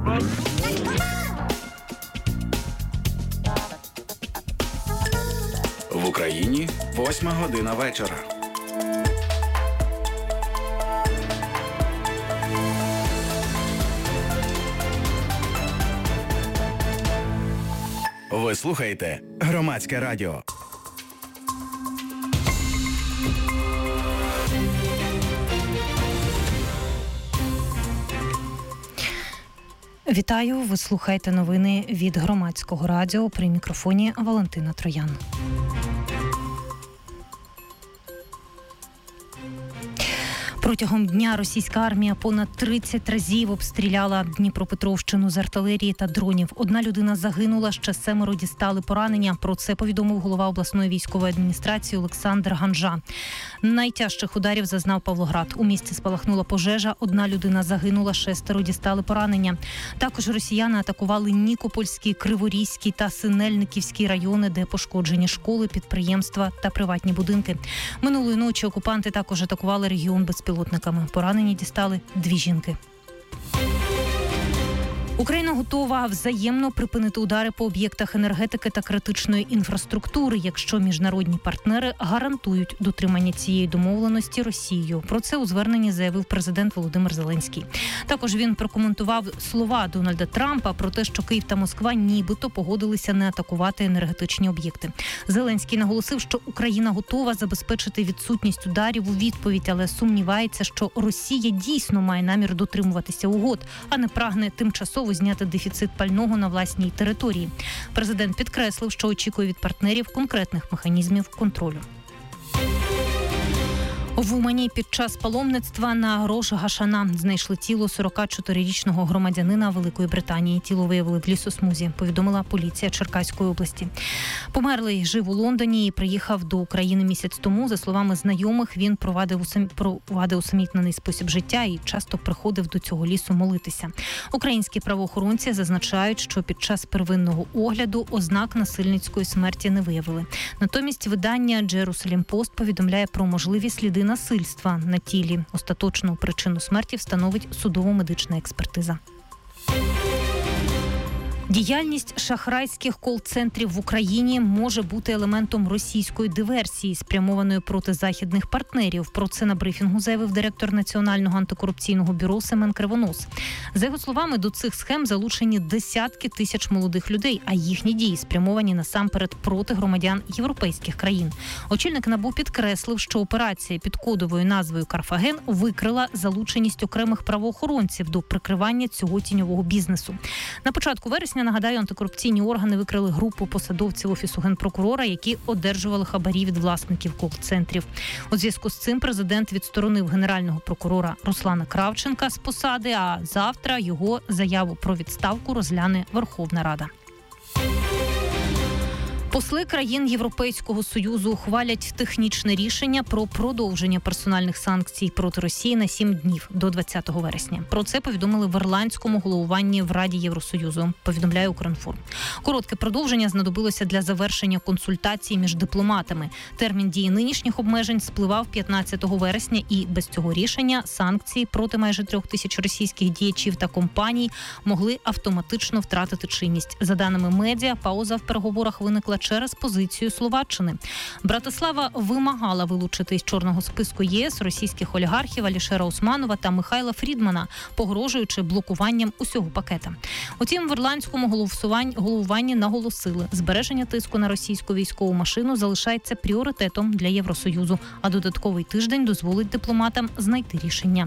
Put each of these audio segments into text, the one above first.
В Україні 8 година вечора. Ви слухаєте Громадське радіо. Вітаю, ви слухаєте новини від Громадського радіо, при мікрофоні Валентина Троян. Протягом дня російська армія понад 30 разів обстріляла Дніпропетровщину з артилерії та дронів. Одна людина загинула, ще 7 дістали поранення. Про це повідомив голова обласної військової адміністрації Олександр Ганжа. Найтяжчих ударів зазнав Павлоград. У місті спалахнула пожежа, 1 людина загинула, 6 дістали поранення. Також росіяни атакували Нікопольський, Криворізький та Синельниківський райони, де пошкоджені школи, підприємства та приватні будинки. Минулої ночі окупанти також атакували регіон безпілотниками. Поранені дістали 2 жінки. Україна готова взаємно припинити удари по об'єктах енергетики та критичної інфраструктури, якщо міжнародні партнери гарантують дотримання цієї домовленості Росією. Про це у зверненні заявив президент Володимир Зеленський. Також він прокоментував слова Дональда Трампа про те, що Київ та Москва нібито погодилися не атакувати енергетичні об'єкти. Зеленський наголосив, що Україна готова забезпечити відсутність ударів у відповідь, але сумнівається, що Росія дійсно має намір дотримуватися угод, а не прагне тимчасово зняти дефіцит пального на власній території. Президент підкреслив, що очікує від партнерів конкретних механізмів контролю. В Умані під час паломництва на Рош Гашана знайшли тіло 44-річного громадянина Великої Британії. Тіло виявили в лісосмузі, повідомила поліція Черкаської області. Померлий жив у Лондоні і приїхав до України місяць тому. За словами знайомих, він провадив усамітнений спосіб життя і часто приходив до цього лісу молитися. Українські правоохоронці зазначають, що під час первинного огляду ознак насильницької смерті не виявили. Натомість видання Jerusalem Post повідомляє про можливі сліди насильства на тілі. Остаточну причину смерті встановить судово-медична експертиза. Діяльність шахрайських кол-центрів в Україні може бути елементом російської диверсії, спрямованої проти західних партнерів. Про це на брифінгу заявив директор Національного антикорупційного бюро Семен Кривонос. За його словами, до цих схем залучені десятки тисяч молодих людей, а їхні дії спрямовані насамперед проти громадян європейських країн. Очільник НАБУ підкреслив, що операція під кодовою назвою «Карфаген» викрила залученість окремих правоохоронців до прикривання цього тіньового бізнесу. На початку вересня, нагадаю, антикорупційні органи викрили групу посадовців Офісу Генпрокурора, які одержували хабарі від власників кол-центрів. У зв'язку з цим президент відсторонив генерального прокурора Руслана Кравченка з посади, а завтра його заяву про відставку розгляне Верховна Рада. Посли країн Європейського Союзу ухвалять технічне рішення про продовження персональних санкцій проти Росії на 7 днів до 20 вересня. Про це повідомили в ірландському головуванні в Раді Євросоюзу, повідомляє Укрінформ. Коротке продовження знадобилося для завершення консультацій між дипломатами. Термін дії нинішніх обмежень спливав 15 вересня, і без цього рішення санкції проти майже 3000 російських діячів та компаній могли автоматично втратити чинність. За даними медіа, пауза в переговорах виникла через позицію Словаччини. Братислава вимагала вилучити із чорного списку ЄС російських олігархів Алішера Усманова та Михайла Фрідмана, погрожуючи блокуванням усього пакета. Утім, в ірландському головуванні наголосили, збереження тиску на російську військову машину залишається пріоритетом для Євросоюзу, а додатковий тиждень дозволить дипломатам знайти рішення.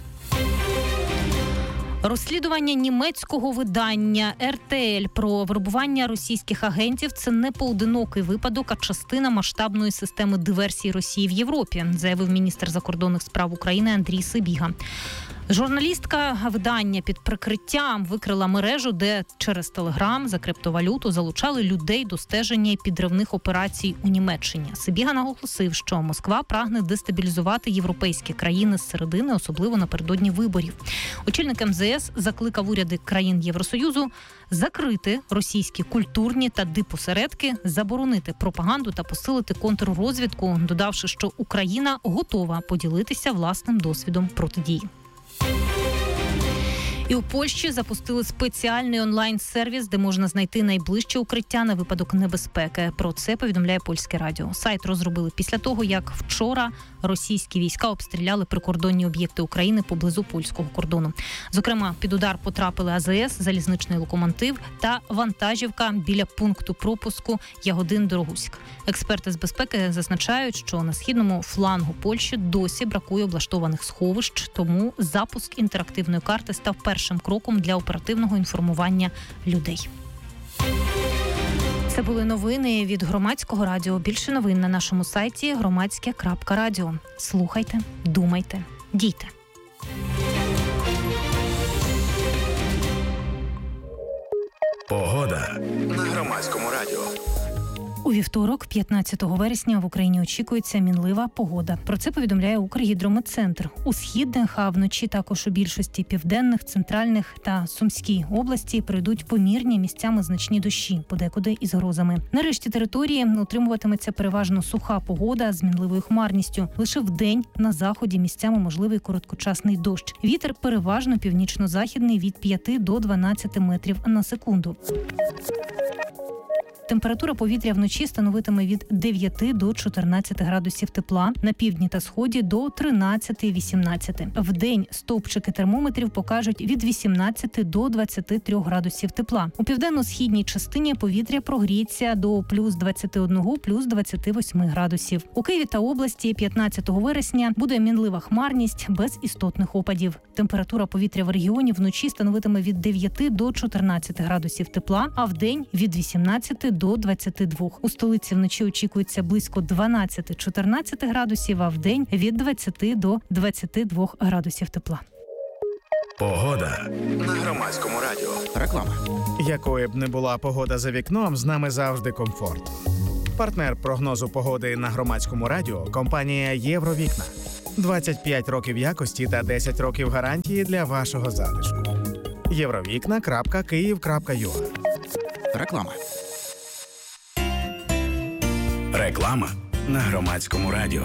Розслідування німецького видання РТЛ про вербування російських агентів – це не поодинокий випадок, а частина масштабної системи диверсій Росії в Європі, заявив міністр закордонних справ України Андрій Сибіга. Журналістка видання під прикриттям викрила мережу, де через Телеграм за криптовалюту залучали людей до стеження і підривних операцій у Німеччині. Сибіга наголосив, що Москва прагне дестабілізувати європейські країни зсередини, особливо напередодні виборів. Очільник МЗС закликав уряди країн Євросоюзу закрити російські культурні та дипосередки, заборонити пропаганду та посилити контррозвідку, додавши, що Україна готова поділитися власним досвідом протидії. І у Польщі запустили спеціальний онлайн-сервіс, де можна знайти найближче укриття на випадок небезпеки. Про це повідомляє Польське радіо. Сайт розробили після того, як вчора російські війська обстріляли прикордонні об'єкти України поблизу польського кордону. Зокрема, під удар потрапили АЗС, залізничний локомотив та вантажівка біля пункту пропуску Ягодин-Дорогуськ. Експерти з безпеки зазначають, що на східному флангу Польщі досі бракує облаштованих сховищ, тому запуск інтерактивної карти став першим кроком для оперативного інформування людей. Це були новини від Громадського радіо. Більше новин на нашому сайті громадське.радіо. Слухайте, думайте, дійте. Погода на Громадському радіо. У вівторок, 15 вересня, в Україні очікується мінлива погода. Про це повідомляє Укргідрометцентр. У східних, а вночі також у більшості південних, центральних та Сумській області пройдуть помірні, місцями значні дощі, подекуди із грозами. На решті території утримуватиметься переважно суха погода з мінливою хмарністю. Лише вдень на заході місцями можливий короткочасний дощ. Вітер переважно північно-західний від 5 до 12 метрів на секунду. Температура повітря вночі становитиме від 9 до 14 градусів тепла, на півдні та сході до 13-18. Вдень стовпчики термометрів покажуть від 18 до 23 градусів тепла. У південно-східній частині повітря прогріється до плюс 21, плюс 28 градусів. У Києві та області 15 вересня буде мінлива хмарність без істотних опадів. Температура повітря в регіоні вночі становитиме від 9 до 14 градусів тепла, а вдень від 18 до 22. У столиці вночі очікується близько 12-14 градусів, а вдень від 20 до 22 градусів тепла. Погода на Громадському радіо. Реклама. Якою б не була погода за вікном, з нами завжди комфорт. Партнер прогнозу погоди на Громадському радіо – компанія «Євровікна». 25 років якості та 10 років гарантії для вашого затишку. Євровікна.Київ.ua. Реклама. Реклама на Громадському радіо.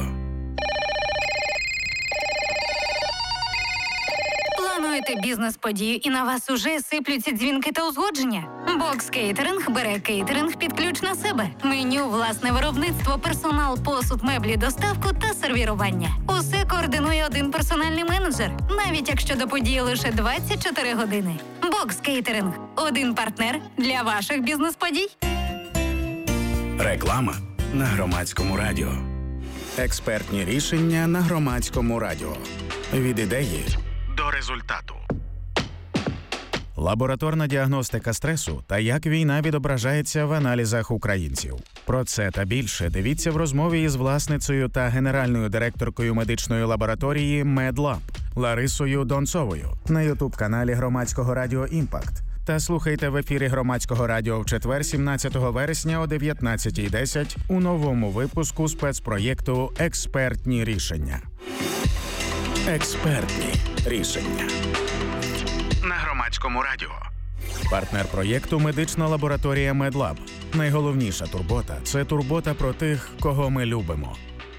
Плануєте бізнес-подію і на вас уже сиплються дзвінки та узгодження? Бокс Кейтеринг бере кейтеринг під ключ на себе. Меню, власне виробництво, персонал, посуд, меблі, доставку та сервірування. Усе координує один персональний менеджер, навіть якщо до події лише 24 години. Бокс Кейтеринг – один партнер для ваших бізнес-подій. Реклама на Громадському радіо. Експертні рішення на Громадському радіо. Від ідеї до результату. Лабораторна діагностика стресу та як війна відображається в аналізах українців. Про це та більше дивіться в розмові із власницею та генеральною директоркою медичної лабораторії «Медлаб» Ларисою Донцовою на ютуб-каналі Громадського радіо «Імпакт». Та слухайте в ефірі Громадського радіо в четвер, 17 вересня о 19:10 у новому випуску спецпроєкту «Експертні рішення». Експертні рішення на Громадському радіо. Партнер проєкту – медична лабораторія «Медлаб». Найголовніша турбота – це турбота про тих, кого ми любимо.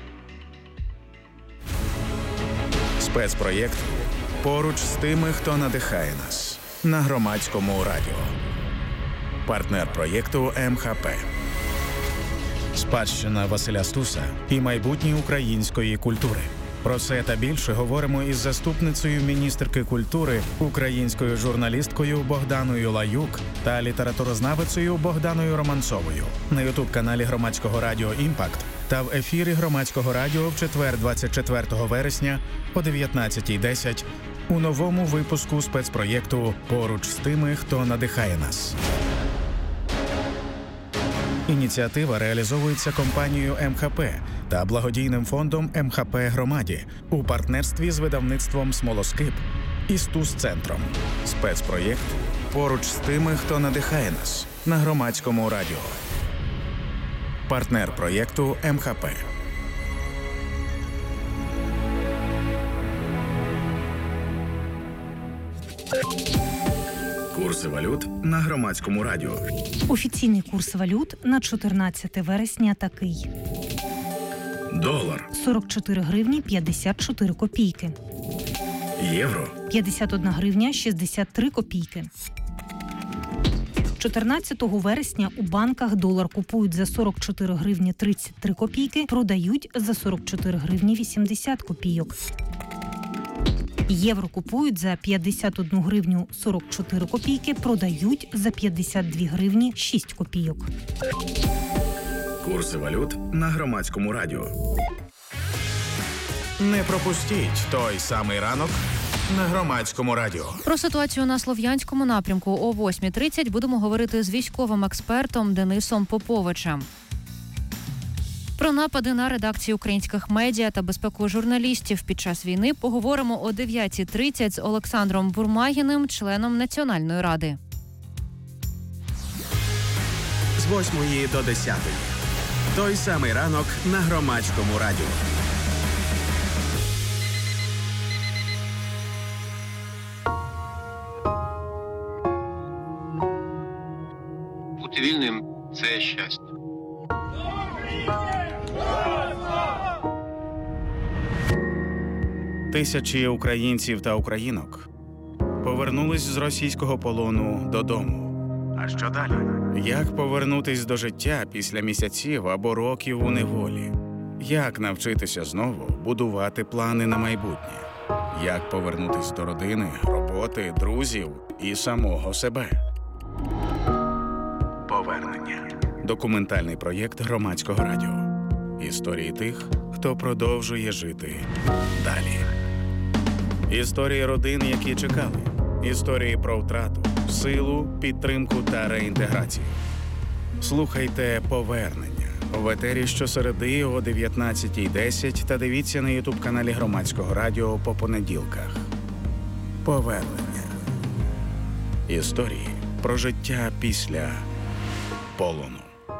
Спецпроєкт «Поруч з тими, хто надихає нас» на Громадському радіо. Партнер проєкту МХП. Спадщина Василя Стуса і майбутнє української культури. Про це та більше говоримо із заступницею міністерки культури, українською журналісткою Богданою Лаюк та літературознавицею Богданою Романцовою на ютуб-каналі Громадського радіо «Імпакт» та в ефірі Громадського радіо в четвер, 24 вересня о 19:10 у новому випуску спецпроєкту «Поруч з тими, хто надихає нас». Ініціатива реалізовується компанією МХП та благодійним фондом МХП Громаді у партнерстві з видавництвом «Смолоскип» і Стус-центром. Спецпроєкт «Поруч з тими, хто надихає нас» на Громадському радіо. Партнер проєкту МХП. Курси валют на Громадському радіо. Офіційний курс валют на 14 вересня такий. Долар 44 гривні 54 копійки. Євро. 51 гривня 63 копійки. 14 вересня у банках долар купують за 44 гривні 33 копійки, продають за 44 гривні 80 копійок. Євро купують за 51 гривню 44 копійки, продають за 52 гривні 6 копійок. Курси валют на Громадському радіо. Не пропустіть той самий ранок на Громадському радіо. Про ситуацію на Слов'янському напрямку о 8:30 будемо говорити з військовим експертом Денисом Поповичем. Про напади на редакції українських медіа та безпеку журналістів під час війни поговоримо о 9:30 з Олександром Бурмагіним, членом Національної ради. З 8 до 10. Той самий ранок на Громадському радіо. Бути вільним – це щастя. Тисячі українців та українок повернулись з російського полону додому. А що далі? Як повернутись до життя після місяців або років у неволі? Як навчитися знову будувати плани на майбутнє? Як повернутись до родини, роботи, друзів і самого себе? Повернення. Документальний проєкт Громадського радіо. Історії тих, хто продовжує жити далі. Історії родин, які чекали. Історії про втрату, силу, підтримку та реінтеграцію. Слухайте «Повернення» в етері щосереди о 19:10 та дивіться на ютуб-каналі Громадського радіо по понеділках. «Повернення». Історії про життя після полону.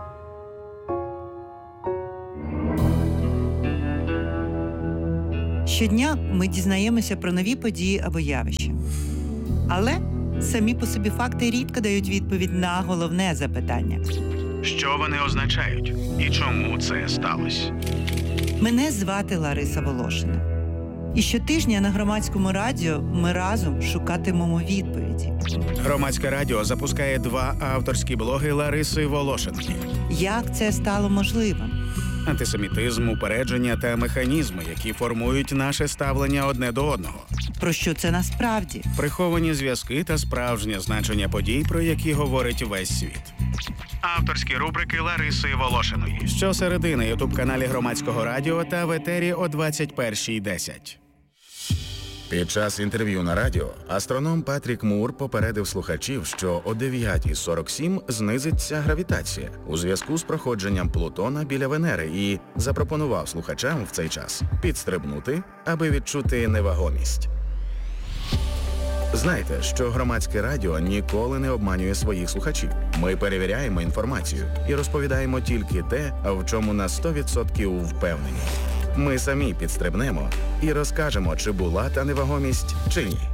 Щодня ми дізнаємося про нові події або явища. Але самі по собі факти рідко дають відповідь на головне запитання. Що вони означають і чому це сталося? Мене звати Лариса Волошина. І щотижня на Громадському радіо ми разом шукатимемо відповіді. Громадське радіо запускає 2 авторські блоги Лариси Волошиної. Як це стало можливим? Антисемітизм, упередження та механізми, які формують наше ставлення одне до одного. Про що це насправді? Приховані зв'язки та справжнє значення подій, про які говорить весь світ. Авторські рубрики Лариси Волошиної. Щосереди на ютуб-каналі Громадського радіо та в етері о 21:10. Під час інтерв'ю на радіо астроном Патрік Мур попередив слухачів, що о 9:47 знизиться гравітація у зв'язку з проходженням Плутона біля Венери і запропонував слухачам в цей час підстрибнути, аби відчути невагомість. Знайте, що Громадське радіо ніколи не обманює своїх слухачів. Ми перевіряємо інформацію і розповідаємо тільки те, в чому на 100% впевнені. Ми самі підстрибнемо і розкажемо, чи була та невагомість, чи ні.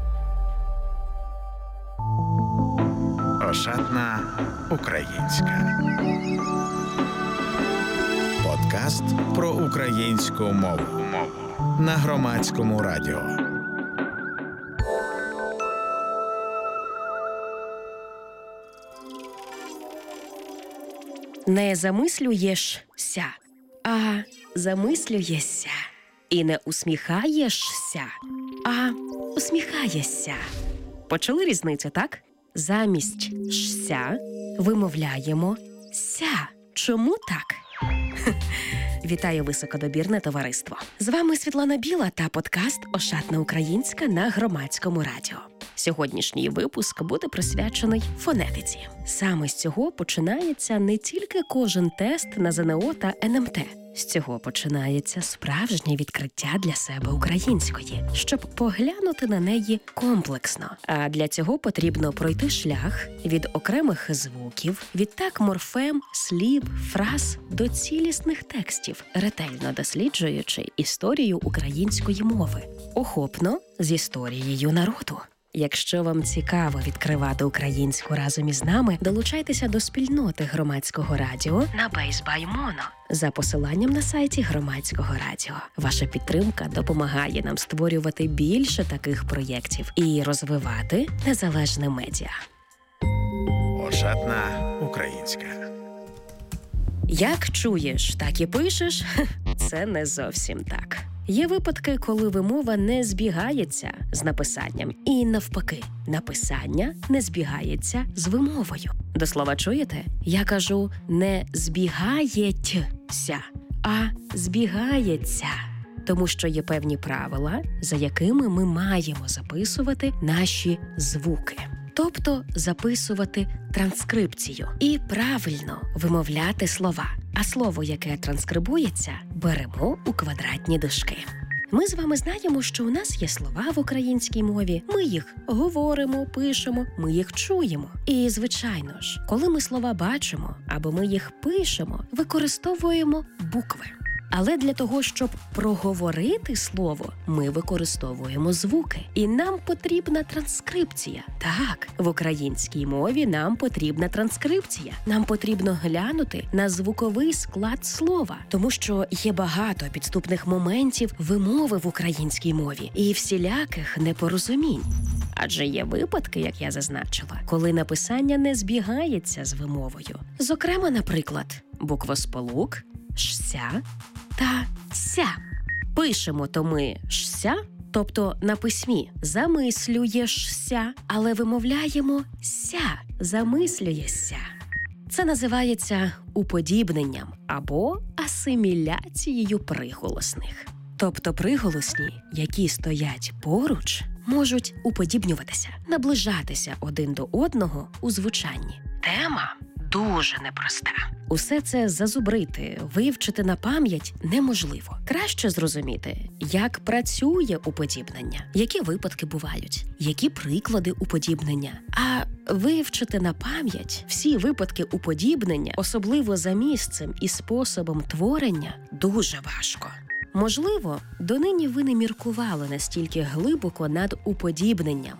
Ошатна українська. Подкаст про українську мову. На Громадському радіо. Не замислюєшся, а замислюєшся. І не усміхаєшся, а усміхаєшся. Почули різницю, так? Замість «ся» вимовляємо «ся». Чому так? Вітаю високодобірне товариство. З вами Світлана Біла та подкаст «Ошатна українська» на Громадському радіо. Сьогоднішній випуск буде присвячений фонетиці. Саме з цього починається не тільки кожен тест на ЗНО та НМТ. З цього починається справжнє відкриття для себе української, щоб поглянути на неї комплексно. А для цього потрібно пройти шлях від окремих звуків, відтак морфем, слів, фраз до цілісних текстів, ретельно досліджуючи історію української мови, охопно з історією народу. Якщо вам цікаво відкривати українську разом із нами, долучайтеся до спільноти Громадського радіо на Base by Mono за посиланням на сайті Громадського радіо. Ваша підтримка допомагає нам створювати більше таких проєктів і розвивати незалежне медіа. Ошатна українська. Як чуєш, так і пишеш? Це не зовсім так. Є випадки, коли вимова не збігається з написанням. І навпаки, написання не збігається з вимовою. До слова, чуєте? Я кажу не збігається, а збігається. Тому що є певні правила, за якими ми маємо записувати наші звуки. Тобто записувати транскрипцію і правильно вимовляти слова. А слово, яке транскрибується, беремо у квадратні дужки. Ми з вами знаємо, що у нас є слова в українській мові. Ми їх говоримо, пишемо, ми їх чуємо. І, звичайно ж, коли ми слова бачимо або ми їх пишемо, використовуємо букви. Але для того, щоб проговорити слово, ми використовуємо звуки. І нам потрібна транскрипція. Так, в українській мові нам потрібна транскрипція. Нам потрібно глянути на звуковий склад слова, тому що є багато підступних моментів вимови в українській мові і всіляких непорозумінь. Адже є випадки, як я зазначила, коли написання не збігається з вимовою. Зокрема, наприклад, буквосполук «шся» та «ся». Пишемо то ми «шся», тобто на письмі «замислюєшся», але вимовляємо «ся», «замислюєшся». Це називається уподібненням або асиміляцією приголосних. Тобто приголосні, які стоять поруч, можуть уподібнюватися, наближатися один до одного у звучанні. Тема дуже непроста. Усе це зазубрити, вивчити на пам'ять неможливо. Краще зрозуміти, як працює уподібнення, які випадки бувають, які приклади уподібнення. А вивчити на пам'ять всі випадки уподібнення, особливо за місцем і способом творення, дуже важко. Можливо, донині ви не міркували настільки глибоко над уподібненням.